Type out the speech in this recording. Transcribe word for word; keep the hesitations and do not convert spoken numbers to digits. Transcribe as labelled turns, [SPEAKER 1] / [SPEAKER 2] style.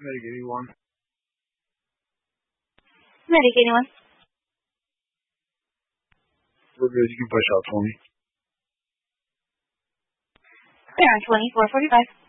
[SPEAKER 1] Medic eighty-one.
[SPEAKER 2] Medic eighty-one.
[SPEAKER 1] We're good. You can push out twenty.
[SPEAKER 2] Clear on twenty-four forty-five.